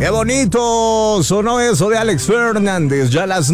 Qué bonito sonó eso de Alex Fernández. Ya a las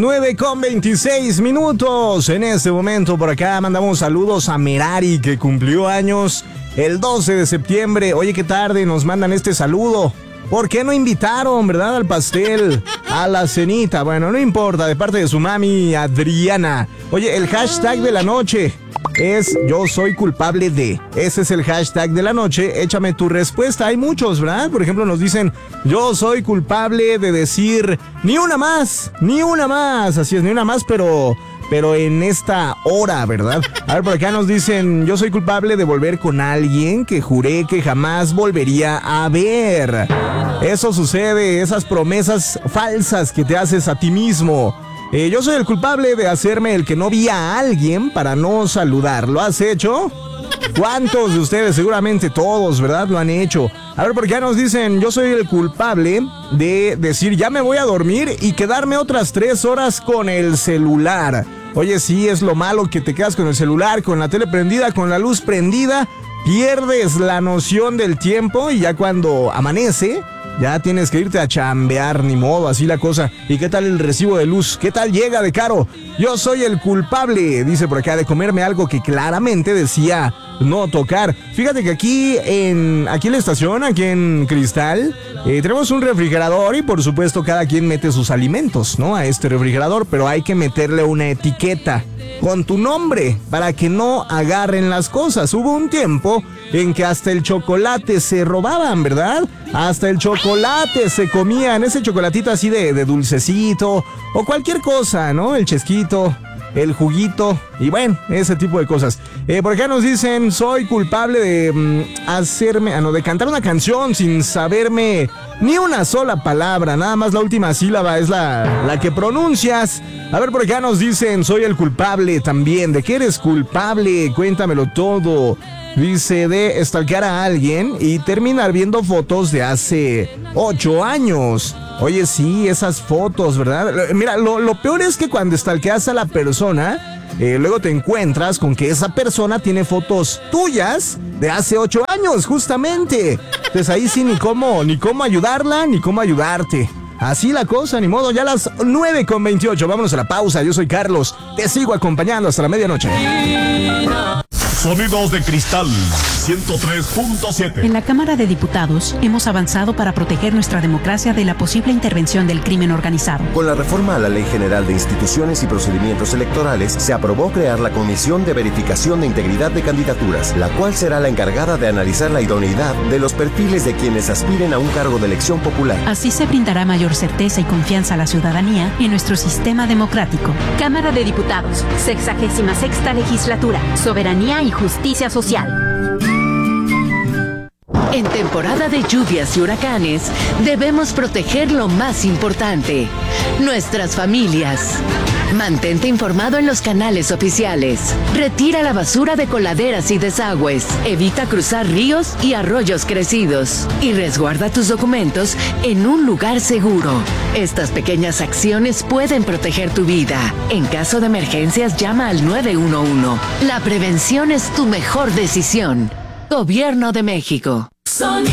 9:26. En este momento por acá mandamos saludos a Merari, que cumplió años el 12 de septiembre. Oye, qué tarde nos mandan este saludo. ¿Por qué no invitaron, verdad, al pastel, a la cenita? Bueno, no importa, de parte de su mami Adriana. Oye, el hashtag de la noche es yo soy culpable de. Ese es el hashtag de la noche. Échame tu respuesta. Hay muchos, ¿verdad? Por ejemplo, nos dicen yo soy culpable de decir ni una más. Así es, ni una más, pero en esta hora, ¿verdad? A ver, por acá nos dicen yo soy culpable de volver con alguien que juré que jamás volvería a ver. Eso sucede, esas promesas falsas que te haces a ti mismo. Yo soy el culpable de hacerme el que no vi a alguien para no saludar. ¿Lo has hecho? ¿Cuántos de ustedes? Seguramente todos, ¿verdad? Lo han hecho. A ver, por acá nos dicen, yo soy el culpable de decir, ya me voy a dormir y quedarme otras 3 horas con el celular. Oye, sí, es lo malo que te quedas con el celular, con la tele prendida, con la luz prendida, pierdes la noción del tiempo y ya cuando amanece, ya tienes que irte a chambear, ni modo, así la cosa. ¿Y qué tal el recibo de luz? ¿Qué tal llega de caro? Yo soy el culpable, dice por acá, de comerme algo que claramente decía no tocar. Fíjate que aquí en la estación, aquí en Cristal, tenemos un refrigerador y por supuesto cada quien mete sus alimentos, ¿no? A este refrigerador, pero hay que meterle una etiqueta con tu nombre para que no agarren las cosas. Hubo un tiempo en que hasta el chocolate se robaban, ¿verdad? Hasta el chocolate se comían, ese chocolatito así de dulcecito o cualquier cosa, ¿no? El chesquito, el juguito y bueno, ese tipo de cosas. Por acá nos dicen, soy culpable de de cantar una canción sin saberme ni una sola palabra, nada más la última sílaba es la que pronuncias. A ver, por acá nos dicen, soy el culpable también. ¿De qué eres culpable? Cuéntamelo todo. Dice, de stalkear a alguien y terminar viendo fotos de hace 8 años. Oye, sí, esas fotos, ¿verdad? Mira, lo peor es que cuando stalkeas a la persona, luego te encuentras con que esa persona tiene fotos tuyas de hace 8 años, justamente. Entonces ahí sí ni cómo ayudarla, ni cómo ayudarte. Así la cosa, ni modo. Ya a las 9:28, vámonos a la pausa. Yo soy Carlos, te sigo acompañando hasta la medianoche. Sonidos de Cristal 103.7. En la Cámara de Diputados hemos avanzado para proteger nuestra democracia de la posible intervención del crimen organizado. Con la reforma a la Ley General de Instituciones y Procedimientos Electorales, se aprobó crear la Comisión de Verificación de Integridad de Candidaturas, la cual será la encargada de analizar la idoneidad de los perfiles de quienes aspiren a un cargo de elección popular. Así se brindará mayor certeza y confianza a la ciudadanía en nuestro sistema democrático. Cámara de Diputados, 66ª Legislatura, Soberanía y Justicia Social. En temporada de lluvias y huracanes, debemos proteger lo más importante, nuestras familias. Mantente informado en los canales oficiales. Retira la basura de coladeras y desagües. Evita cruzar ríos y arroyos crecidos. Y resguarda tus documentos en un lugar seguro. Estas pequeñas acciones pueden proteger tu vida. En caso de emergencias, llama al 911. La prevención es tu mejor decisión. Gobierno de México. Sonidos